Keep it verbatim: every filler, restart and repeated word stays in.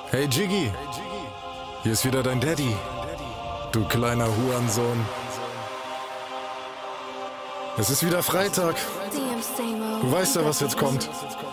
Hey Jiggy, hier ist wieder dein Daddy, du kleiner Hurensohn. Es ist wieder Freitag. Du weißt ja, was jetzt kommt.